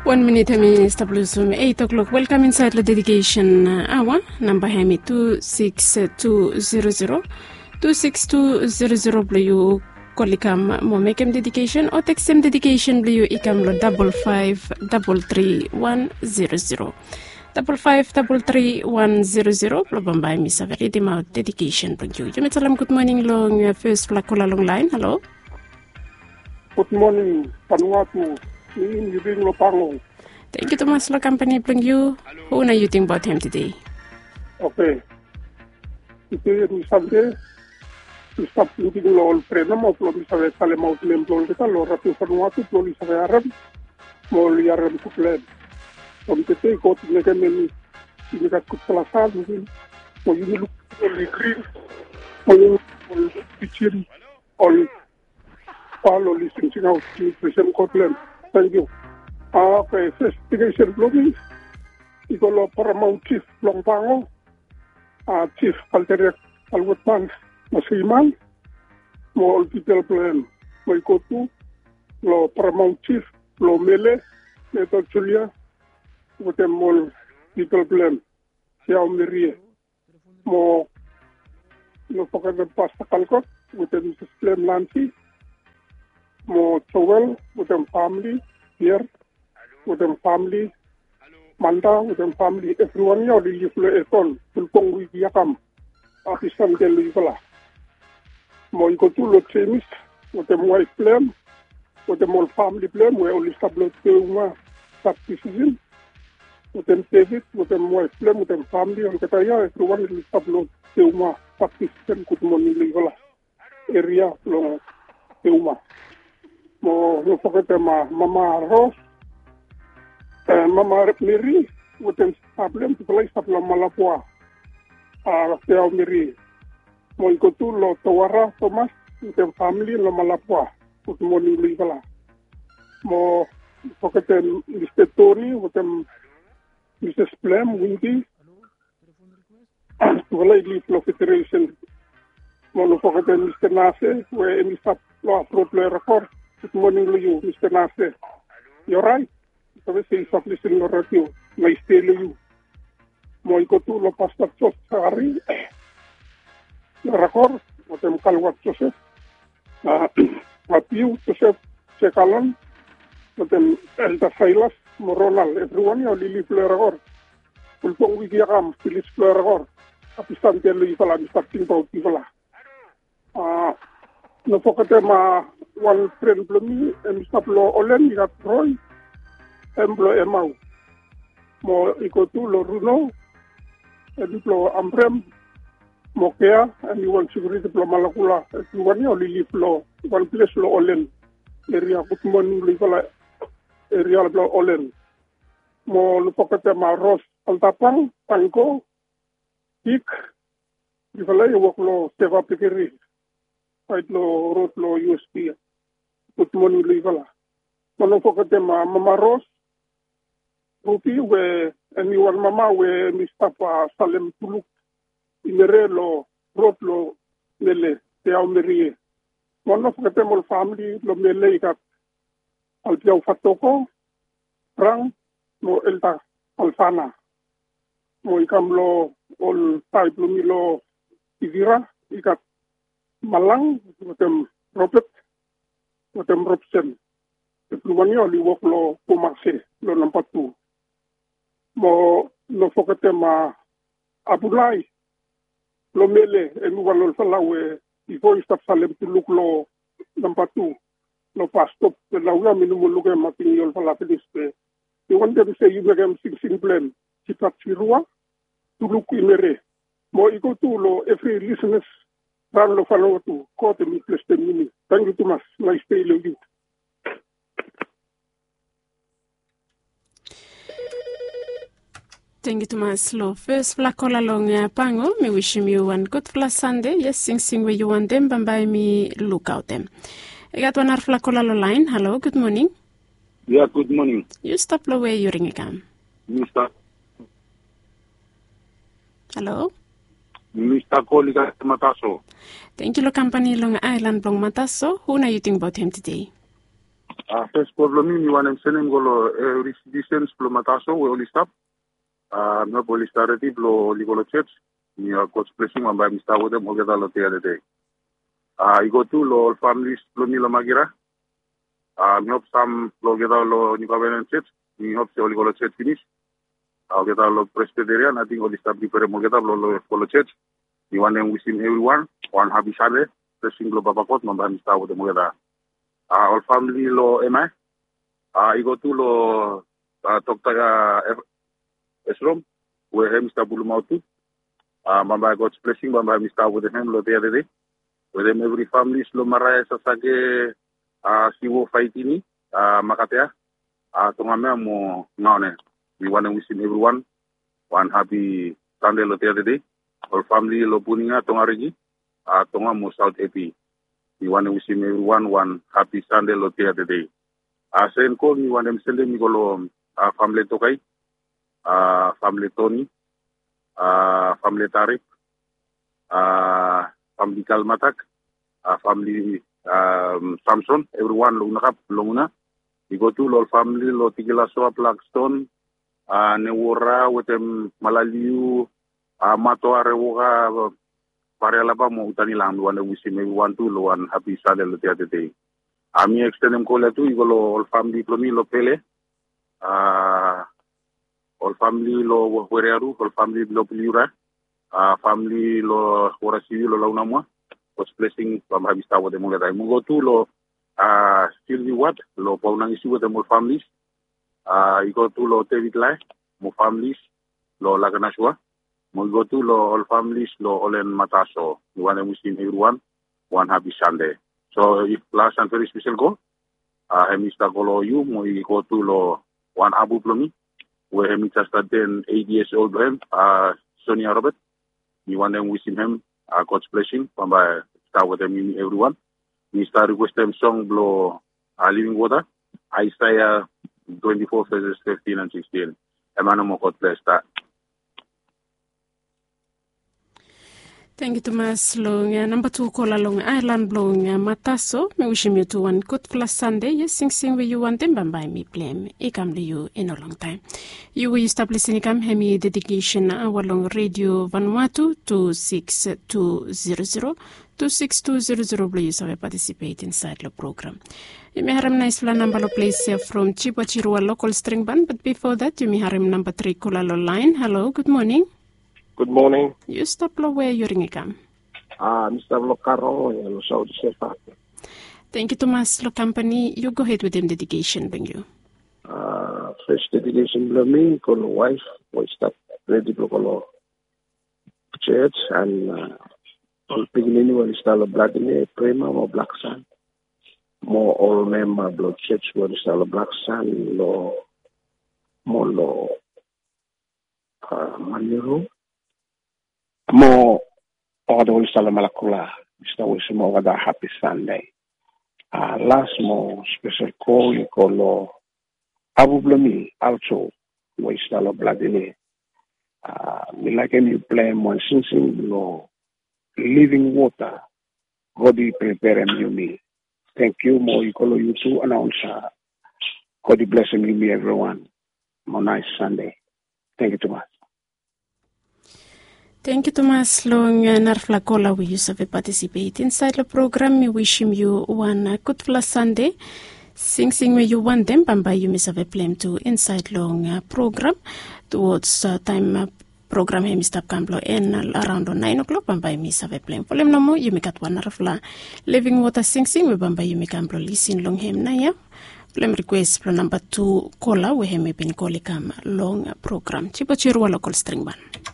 1 minute Mr. Blusum, 8 o'clock. Welcome inside the dedication hour. Number Hemi 26200. 26200 blue kolikam mo makem dedication or text them dedication blue ikam lo 5533100. 5533100 lo bambay mi saveri di ma dedication blue. Salam good morning long first flakola long line. Hello. Good morning, Vanuatu. You bring Lopango. Thank you, Thomas. Lo company bring you. Who are you think about him today? Okay. Today is Sunday. We stop looking all freedom of Lomisa Salemau Lembol, the Lora to Vanuatu, Lomisa Arab, Moliaram to plan. From the day, go to the many. You got Kupala, or you look only green, or you will be all follow listening out to President Scotland. Thank you. Okay, investigation blooming. Igolo Paramount Chief Longpango, Chief Alteriak Alwatman Masiman, Mol People Plan, Moikotu, Lo Paramount Chief, Lo Mele, Neto Julia, with them Mol People Plan, Yao Mirie, Mo no forget the Pasta Calcot, with them Mrs. Plan Nancy, Mo Chowell, with them family, here, with them family, Manda, with them family, everyone, you live Eton, Pulpong with Yakam, Artisan de Livala. Mo you go to Lot Chemis, with them wife plan, with them all family plan, where only Sablo Teuma, Subdivision, with them David, with them wife plan, with them family, and Kataya, everyone is Sablo Teuma, Subdivision, good morning, Livala, area, long Teuma. Mo no forget them Mama Rose, Mama Miri, with them problem to place of Malapua, Teo Miri. Mo you go to Lo Tawara Thomas, with them family, Lo Malapua, good morning, Livala. Mo forget them Mr. Tony, with them Mrs. Plem, Windy, Well, Lo Federation. Mo no forget them Mr. Nase, where Mr. Lo Afro record. Good morning to you, Mr. Nasser. You're right. So we say stop listening to radio. May stay to you. Mo iko tu lo pastor Joseph Sari. Record. Mo tem kalwat Joseph. Apiu Joseph Cekalan. Mo tem Elda Silas. Mo Ronald. Everyone yo Lili Fleuragor. Pulpong Wigiakam. Phyllis Fleuragor. Apisan telo ifala. Mr. Timpau ifala. No forget one friend blumi Mr. Olen got Roy Emblo Emau Mo iko tu lo Runo Emplo Ambrem Mokea and you want security diplo Malakula you want you live lo one place lo Olen area good morning live area lo Olen Mo lo pocket Ros Altapang Tango Ik Ivala you work lo Seva Pikiri Fight lo road lo USB. Good morning, Livala. Mano forget them, Mama Rose. Rupi, where anyone Mama, where Mr. Salem Tuluk. In the relo, road lo Lele, the Almerie. Mano forget them all family, lo Mele, got Alpiao Fatoko, Rang, no Elta Alfana. Mo ikam lo all type lo Milo Ivira, ikat Malang, with them Robert, with them Robson. The Plumani only walk lo Pomase, lo number 2. Mo no forget them Abulai, lo Mele, and one of Salawe, before you start Salem to look lo number 2. No past stop, the Laura minimum look at Martin Yol Falafis. You want them to say you make them 16 plan, Chipat Chirua, to look in the re. Mo you go to lo every listeners. Thank you, Thomas. Nice day to you. Thank you, Thomas. First, Flakola long pango. Me wish you one good flash Sunday. Yes, sing where you want them, but by me look out them. I got one Flakola line. Hello, good morning. Yeah, good morning. You stop the way you ring again. Mr. Hello. Mr. Kolika Mataso. Thank you, Long Company Long Island Long Mataso. Who are you think about him today? First problem mi wanem senem golo residence lo mataso we oli stop. No boli starati lo ligolo church. Mi coach blessing mamba mi stawo dem ogeda lo te de. I go to lo families lo mi lo magira. Mi hop sam lo geda lo ni covenant church. Mi hop se oli golo church finish. Ogeda lo presbyterian I think oli stop di pere mogeda lo church. Mi wanem wishing everyone one happy Sunday. Blessing lo babakot mamba mi stawo dem ogeda. All family lo emai. I go to lo Tokta Esrom, where him Mr. Bulumautu. Mamba God's blessing, Mamba Mr. with him lo the other day. With them every family lo maraya sasage siwo faitini makatea. Tongame mo ngaone. We want to wish everyone one happy Sunday lo the other day. All family lo puninga tongarigi. Tonga mo South AP. We want to wish everyone one happy Sunday lo the other day. Sen ko mi want to send me golo family tokai, family Tony, family Tarik, family Kalmatak, family Samson. Everyone lo nakap longuna. We go to lo family lo Tigila Soa Blackstone, Newora with them Malaliu, Mato Arewoga. Paralaba mo utani lang wana wisi me want to lo one happy Sunday lo the other day. Ami extendem ko la tu igolo all family plomi lo pele. All family lo werearu, all family lo piliura. Family lo orasi lo launa mo. Was blessing from happy stawo de mo ga mo go to lo still what lo paunang isi with the more families. Igo to lo David Lai mo families lo laganaswa. We go to all families, all in Mataso. We want to wish everyone one happy Sunday. So if last and very special go, Mr. Golo you, we go to one Abu Plomi, where he just 8 years old, Sonia Robert. We want to wish him God's blessing from by start with them everyone. We start request them song blow Living Water, Isaiah 24 verses 15 and 16. Emmanuel God bless that. Thank you, Thomas. Long number 2 caller long Island long Mataso. Me wish you to one good plus Sunday. Yes, sing where you want them by me blame. I come to you in a long time. You will stop listening. Come hemi dedication our long radio Vanuatu 26200 26200. Please have participate inside the program. You may have nice number of place from Chipachirua local string band, but before that you may have number 3 caller line. Hello, good morning. Good morning. You stop where you're ringing from. Mr. Locaro, and South Sefa. Thank you, Thomas. Lo company, you go ahead with them dedication, bring you. First dedication, me, call wife, we start ready to call church, and all beginning when start blood in it, prema or black sun. More all member blood church when start black sun, more law, Manero. Mo all salam alakula. Mr. Wismo wada happy Sunday. Last mo special call you call Abu Blomi also we stalo bladine. Me like you play one sing lo living water. God prepare me. Thank you mo you call you to announce God bless me everyone. Mo nice Sunday. Thank you too much. Thank you, Thomas. Long Narflakola, we use of participate inside the program. We wish you one good Sunday. Sing where you want them, and by you miss of a plan to inside long program towards time program him stop Campbell and around 9 o'clock, and by miss of a plan. For them no more, you make at one Narfla living water sing we by you make Campbell listen long him naya. Plem request for number 2 caller we have been calling long program. Chipochirua local string band.